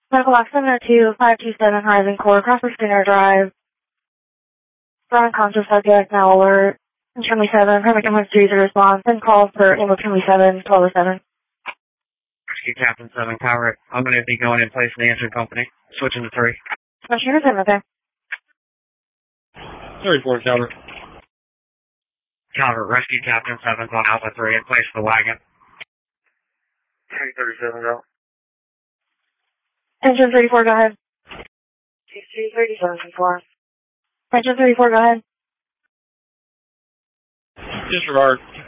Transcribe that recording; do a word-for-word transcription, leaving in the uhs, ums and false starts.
Medical Accident to five two seven Highland Court, across the Skinner Drive. For unconscious subject, now alert. Chumley seven, permit one three to response, and call for Amo Chumley seven, twelve oh seven. Rescue Captain seven, Calvert. I'm going to be going in place of the engine company. Switching to three. Special Unit seven, okay. thirty-four, Calvert. Calvert, Rescue Captain seven's on Alpha three, in place of the wagon. three thirty-seven, go. Engine thirty-four, go ahead. two thirty-seven, four. Engine thirty-four, go ahead. Disregard.